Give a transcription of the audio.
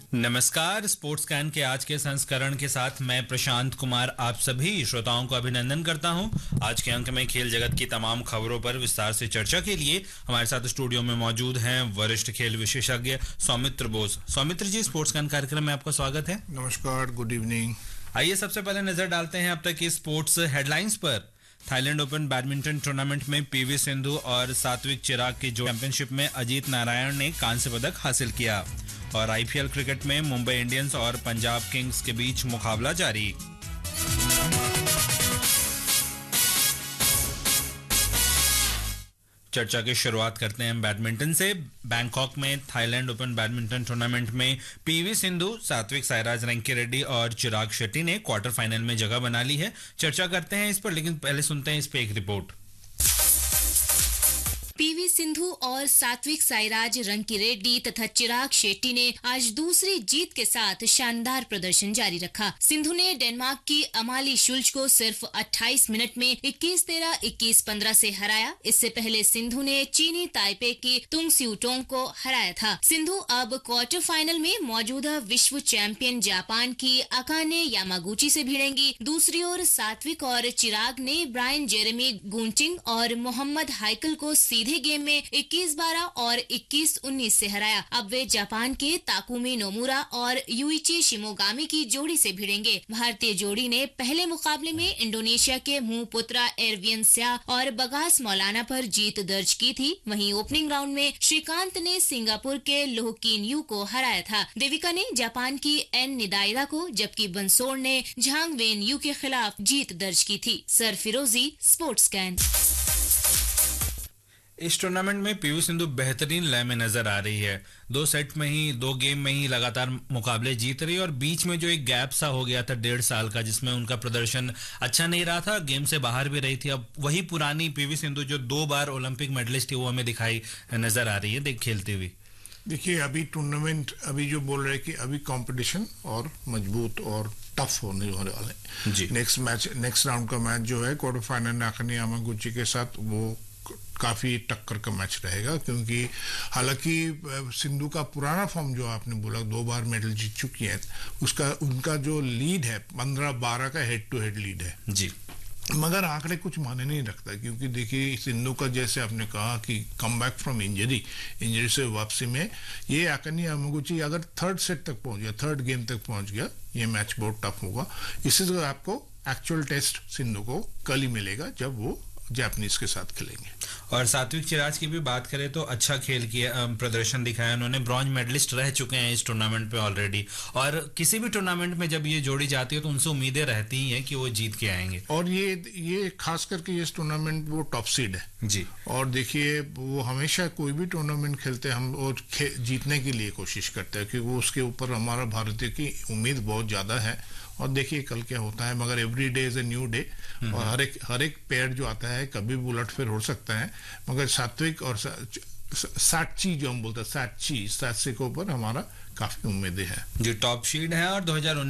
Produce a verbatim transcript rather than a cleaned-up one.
नमस्कार। Sports can के आज के संस्करण के साथ मैं प्रशांत कुमार आप सभी श्रोताओं को अभिनंदन करता हूं। आज के अंक में खेल जगत की तमाम खबरों पर विस्तार से चर्चा के लिए हमारे साथ स्टूडियो में मौजूद हैं वरिष्ठ खेल विशेषज्ञ सौमित्र बोस। सौमित्र जी, स्पोर्ट्स कैन कार्यक्रम में आपका स्वागत है। नमस्कार, गुड इवनिंग। आइए सबसे पहले नजर डालते हैं अब तक की स्पोर्ट्स हेडलाइंस पर। थाईलैंड ओपन बैडमिंटन टूर्नामेंट में पीवी सिंधु और सात्विक चिराग की जो चैंपियनशिप में अजीत नारायण ने कांस्य पदक हासिल किया। और आईपीएल क्रिकेट में मुंबई इंडियंस और पंजाब किंग्स के बीच मुकाबला जारी। चर्चा की शुरुआत करते हैं बैडमिंटन से। बैंकॉक में थाईलैंड ओपन बैडमिंटन टूर्नामेंट में पीवी सिंधु, सात्विक साईराज रंकीरेड्डी और चिराग शेट्टी ने क्वार्टर फाइनल में जगह बना ली है। चर्चा करते हैं इस पर, लेकिन पहले सुनते हैं इस पे एक रिपोर्ट। पीवी सिंधु और सात्विक साईराज रंकीरेड्डी तथा चिराग शेट्टी ने आज दूसरी जीत के साथ शानदार प्रदर्शन जारी रखा। सिंधु ने डेनमार्क की अमाली शुल्च को सिर्फ अट्ठाईस मिनट में इक्कीस तेरह, इक्कीस पंद्रह से हराया। इससे पहले सिंधु ने चीनी ताइपे की तुंग स्यूटोंग को हराया था। सिंधु अब क्वार्टर फाइनल में मौजूदा विश्व चैंपियन जापान की अकाने यामागुची से भिड़ेंगी। दूसरी ओर सात्विक और चिराग ने ब्रायन जेरेमी गुंटिंग और मोहम्मद हाइकल को सीधे गेम में इक्कीस बारह और इक्कीस उन्नीस से हराया। अब वे जापान के ताकुमी नोमुरा और युइची शिमोगामी की जोड़ी से भिड़ेंगे। भारतीय जोड़ी ने पहले मुकाबले में इंडोनेशिया के मुहपुत्रा एरवियन स्या और बगास मौलाना पर जीत दर्ज की थी। वहीं ओपनिंग राउंड में श्रीकांत ने सिंगापुर के लोह किन यू को हराया था। देविका ने जापान की एन निदाइरा को, जबकि बंसोड़ ने झांग वेन यू के खिलाफ जीत दर्ज की थी। सर फिरोजी, स्पोर्ट्स कैन। इस टूर्नामेंट में पीवी सिंधु बेहतरीन लय में नजर आ रही है। दो सेट में ही, दो गेम में ही लगातार मुकाबले जीत रही है और बीच में जो एक गैप सा हो गया था डेढ़ साल का, जिसमें उनका प्रदर्शन अच्छा नहीं रहा था, गेम से बाहर भी रही थी, अब वही पुरानी पीवी सिंधु जो दो बार ओलंपिक मेडलिस्ट थी वो हमें दिखाई नजर आ रही है देख खेलती हुई। देखिए, अभी टूर्नामेंट अभी जो बोल रहे हैं कि अभी कंपटीशन और मजबूत और टफ होने वाले जी। नेक्स्ट मैच, नेक्स्ट राउंड का मैच जो है क्वार्टर फाइनल में अकाने यामागुची के साथ, वो काफी टक्कर का मैच रहेगा। क्योंकि हालांकि सिंधु का पुराना फॉर्म जो आपने बोला, दो बार मेडल जीत चुकी है, उसका उनका जो लीड है पंद्रह बारह का हेड टू हेड लीड है जी। मगर आंकड़े कुछ माने नहीं रखता, क्योंकि देखिए सिंधु का, जैसे आपने कहा कि come back from injury injury से वापसी में ये अकाने यामागुची अगर थर्ड सेट तक पहुंच गया, थर्ड गेम तक पहुंच गया, ये मैच बहुत टफ होगा। इसी से आपको एक्चुअल टेस्ट सिंधु को कल ही मिलेगा जब वो जापानीज के साथ खेलेंगे। और सात्विक चिराग की भी बात करें तो अच्छा खेल किया, प्रदर्शन दिखाया उन्होंने। ब्रॉन्ज मेडलिस्ट रह चुके हैं इस टूर्नामेंट पे ऑलरेडी, और किसी भी टूर्नामेंट में जब ये जोड़ी जाती है तो उनसे उम्मीदें रहती ही हैं कि वो जीत के आएंगे। और ये ये खास करके ये टूर्नामेंट वो टॉप सीड है जी। और देखिए, वो हमेशा कोई भी टूर्नामेंट खेलते हैं हम और जीतने के लिए कोशिश करते हैं, क्योंकि उसके ऊपर हमारा भारतीय की उम्मीद बहुत ज्यादा है। और देखिए कल क्या होता है, मगर every day is a new day, और हर एक हर एक पेयर जो आता है कभी भी उलटफेर हो सकता है। मगर सात्विक और साक्षी जो हम बोलते हैं, साक्षी सात्विक के ऊपर हमारा काफी उम्मीदें हैं जो टॉप सीड है और दो हजार